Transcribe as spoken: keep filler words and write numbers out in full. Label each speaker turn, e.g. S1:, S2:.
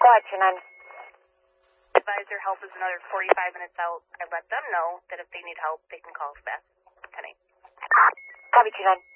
S1: Go ahead, two nine.
S2: Advisor help is another forty-five minutes out. I let them know that if they need help, they can call us back. ten eight.
S1: Copy, two nine.